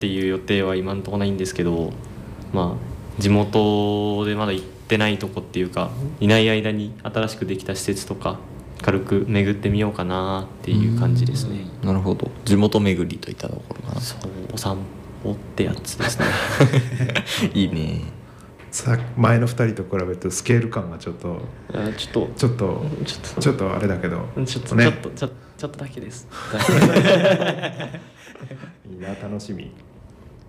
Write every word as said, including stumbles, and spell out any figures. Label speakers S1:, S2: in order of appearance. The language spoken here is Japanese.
S1: っていう予定は今のところないんですけど、まあ地元でまだ行ってないとこっていうか、いない間に新しくできた施設とか軽く巡ってみようかなっていう感じですね。
S2: なるほど、地元巡りといったところかな。
S1: そう、お散歩ってやつですね
S2: いいね。
S3: さ前のふたりと比べるとスケール感がちょっと
S1: あちょっと
S3: ちょっと
S1: ちょっと
S3: ちょっとあれだけど
S1: ちょっと、
S3: ね
S1: ちょっとちょちょっとだけです
S3: いいな、楽しみ。